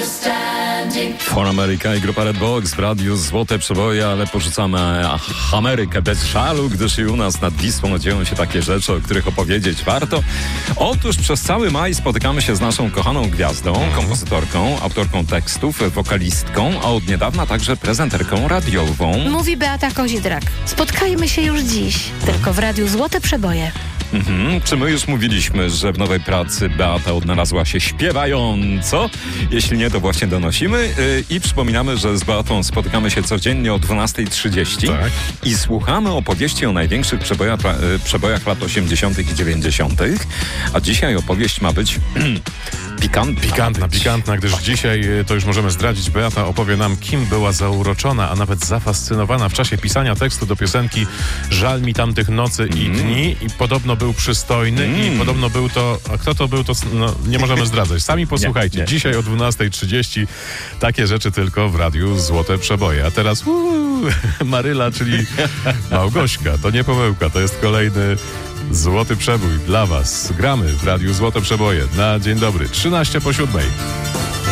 For America i grupa Redbox w radiu Złote Przeboje, ale porzucamy Amerykę bez żalu, gdyż i u nas nad Wisłą dzieją się takie rzeczy, o których opowiedzieć warto. Otóż przez cały maj spotykamy się z naszą kochaną gwiazdą, kompozytorką, autorką tekstów, wokalistką, a od niedawna także prezenterką radiową. Mówi Beata Kozidrak. Spotkajmy się już dziś, tylko w radiu Złote Przeboje. Czy my już mówiliśmy, że w nowej pracy Beata odnalazła się śpiewająco? Jeśli nie, to właśnie donosimy i przypominamy, że z Beatą spotykamy się codziennie o 12:30 i słuchamy opowieści o największych przebojach lat 80. i 90. A dzisiaj opowieść ma być Pikantna, gdyż dzisiaj, to już możemy zdradzić, Beata opowie nam, kim była zauroczona, a nawet zafascynowana w czasie pisania tekstu do piosenki Żal mi tamtych nocy i dni, i podobno był przystojny i podobno był to, a kto to był, to nie możemy zdradzać. Sami posłuchajcie. Nie. Dzisiaj o 12:30 takie rzeczy tylko w radiu Złote Przeboje. A teraz Maryla, czyli Małgośka. To nie pomyłka, to jest kolejny Złoty Przebój dla was. Gramy w radiu Złote Przeboje na dzień dobry, 13:07.